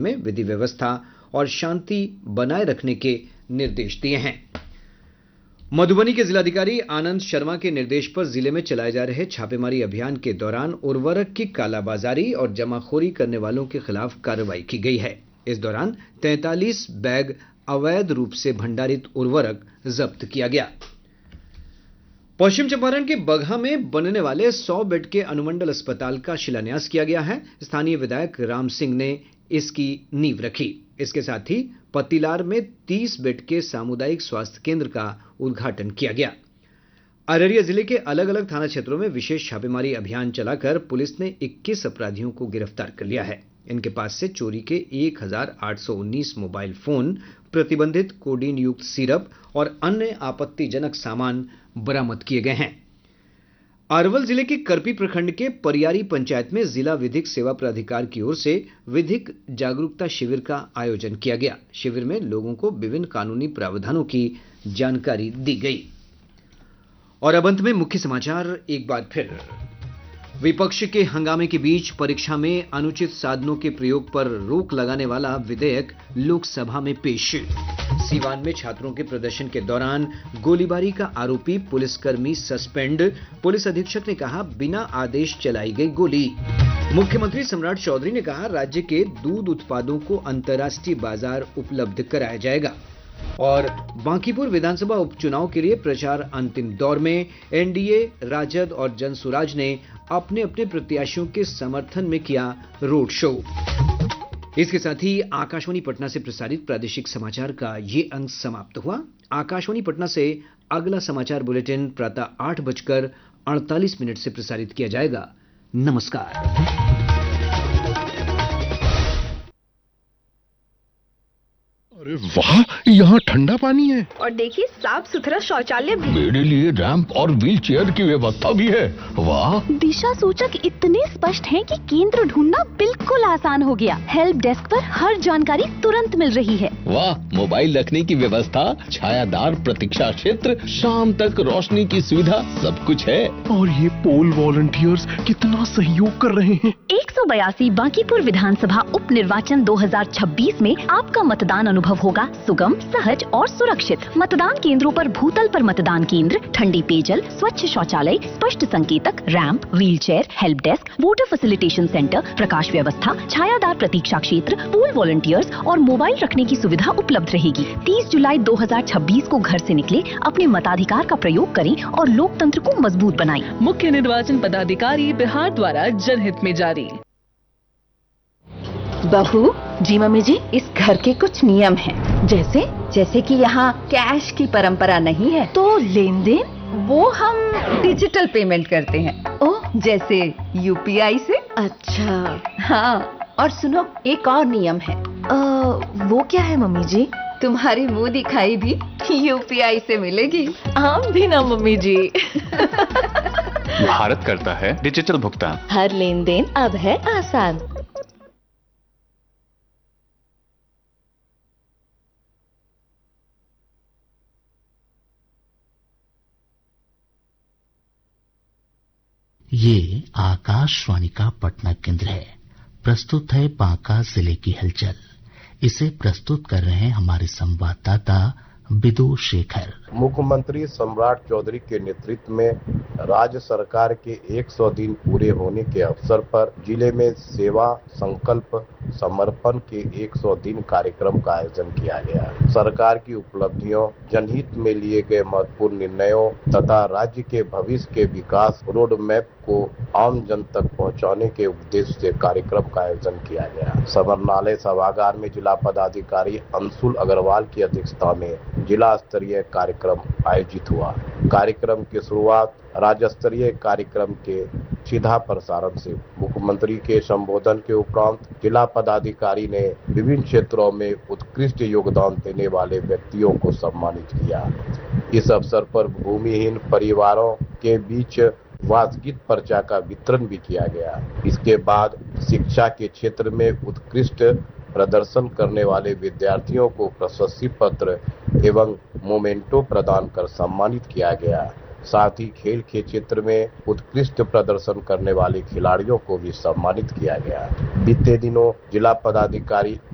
में विधि व्यवस्था और शांति बनाए रखने के निर्देश दिए हैं। मधुबनी के जिलाधिकारी आनंद शर्मा के निर्देश पर जिले में चलाए जा रहे छापेमारी अभियान के दौरान उर्वरक की कालाबाजारी और जमाखोरी करने वालों के खिलाफ कार्रवाई की गई है। इस दौरान 43 बैग अवैध रूप से भंडारित उर्वरक जब्त किया गया। पश्चिम चंपारण के बगहा में बनने वाले 100 बेड के अनुमंडल अस्पताल का शिलान्यास किया गया है। स्थानीय विधायक राम सिंह ने इसकी नींव रखी। इसके साथ ही पतिलार में 30 बेड के सामुदायिक स्वास्थ्य केंद्र का उद्घाटन किया गया। अररिया जिले के अलग अलग थाना क्षेत्रों में विशेष छापेमारी अभियान चलाकर पुलिस ने 21 अपराधियों को गिरफ्तार कर लिया है। इनके पास से चोरी के 1819 मोबाइल फोन, प्रतिबंधित कोडीन युक्त सिरप और अन्य आपत्तिजनक सामान बरामद किए गए हैं। अरवल जिले के करपी प्रखंड के परियारी पंचायत में जिला विधिक सेवा प्राधिकार की ओर से विधिक जागरूकता शिविर का आयोजन किया गया। शिविर में लोगों को विभिन्न कानूनी प्रावधानों की जानकारी दी गई। और अब अंत में मुख्य समाचार एक बार फिर। विपक्ष के हंगामे के बीच परीक्षा में अनुचित साधनों के प्रयोग पर रोक लगाने वाला विधेयक लोकसभा में पेश। सीवान में छात्रों के प्रदर्शन के दौरान गोलीबारी का आरोपी पुलिसकर्मी सस्पेंड। पुलिस अधीक्षक ने कहा, बिना आदेश चलाई गई गोली। मुख्यमंत्री सम्राट चौधरी ने कहा, राज्य के दूध उत्पादों को अंतर्राष्ट्रीय बाजार उपलब्ध कराया जाएगा। और बांकीपुर विधानसभा उपचुनाव के लिए प्रचार अंतिम दौर में। एनडीए, राजद और जनसुराज ने अपने अपने प्रत्याशियों के समर्थन में किया रोड शो। इसके साथ ही आकाशवाणी पटना से प्रसारित प्रादेशिक समाचार का ये अंक समाप्त हुआ। आकाशवाणी पटना से अगला समाचार बुलेटिन प्रातः 8:48 से प्रसारित किया जाएगा। नमस्कार। अरे वाह, यहाँ ठंडा पानी है। और देखिए, साफ सुथरा शौचालय भी। मेरे लिए रैंप और व्हील चेयर की व्यवस्था भी है। वाह, दिशा सूचक इतने स्पष्ट हैं कि केंद्र ढूंढना बिल्कुल आसान हो गया। हेल्प डेस्क पर हर जानकारी तुरंत मिल रही है। वाह, मोबाइल रखने की व्यवस्था, छायादार प्रतीक्षा क्षेत्र, शाम तक रोशनी की सुविधा, सब कुछ है। और ये पोल वॉलंटियर्स कितना सहयोग कर रहे हैं। 182 बांकीपुर विधानसभा उप निर्वाचन 2026 में आपका मतदान अनुभव होगा सुगम, सहज और सुरक्षित। मतदान केंद्रों पर भूतल पर मतदान केंद्र, ठंडी पेयजल, स्वच्छ शौचालय, स्पष्ट संकेतक, ramp, wheelchair, help desk, voter facilitation centre, प्रकाश व्यवस्था, छायादार प्रतीक्षा क्षेत्र, पूल वॉलंटियर्स और मोबाइल रखने की सुविधा उपलब्ध रहेगी। 30 जुलाई 2026 को घर से निकले, अपने मताधिकार का प्रयोग करें और लोकतंत्र को मजबूत बनाएं। मुख्य निर्वाचन पदाधिकारी बिहार द्वारा जनहित में जारी। बहू जी, मम्मी जी, इस घर के कुछ नियम हैं। जैसे कि यहाँ कैश की परंपरा नहीं है, तो लेन देन वो हम डिजिटल पेमेंट करते हैं। ओह, जैसे यूपीआई से। अच्छा, हाँ, और सुनो, एक और नियम है। वो क्या है मम्मी जी? तुम्हारी मुंह दिखाई भी यूपीआई से मिलेगी। हम भी ना मम्मी जी। भारत करता है डिजिटल भुगतान। हर लेन देन अब है आसान। ये आकाशवाणी का पटना केंद्र है। प्रस्तुत है बांका जिले की हलचल। इसे प्रस्तुत कर रहे हैं हमारे संवाददाता बिदु शेखर। मुख्यमंत्री सम्राट चौधरी के नेतृत्व में राज्य सरकार के 100 दिन पूरे होने के अवसर पर जिले में सेवा संकल्प समर्पण के 100 दिन कार्यक्रम का आयोजन किया गया। सरकार की उपलब्धियों, जनहित में लिए गए महत्वपूर्ण निर्णयों तथा राज्य के भविष्य के विकास रोड मैप को आम जन तक पहुंचाने के उद्देश्य से कार्यक्रम का आयोजन किया गया। समरनालय सभागार में जिला पदाधिकारी अंशुल अग्रवाल की अध्यक्षता में जिला स्तरीय कार्यक्रम आयोजित हुआ। कार्यक्रम की शुरुआत राज्य स्तरीय कार्यक्रम के सीधा प्रसारण से मुख्यमंत्री के संबोधन के उपरांत जिला पदाधिकारी ने विभिन्न क्षेत्रों में उत्कृष्ट योगदान देने वाले व्यक्तियों को सम्मानित किया। इस अवसर पर भूमिहीन परिवारों के बीच वार्षिक पर्चा का वितरण भी किया गया। इसके बाद शिक्षा के क्षेत्र में उत्कृष्ट प्रदर्शन करने वाले विद्यार्थियों को प्रशस्ति पत्र एवं मोमेंटो प्रदान कर सम्मानित किया गया। साथ ही खेल के क्षेत्र में उत्कृष्ट प्रदर्शन करने वाले खिलाड़ियों को भी सम्मानित किया गया। बीते दिनों जिला पदाधिकारी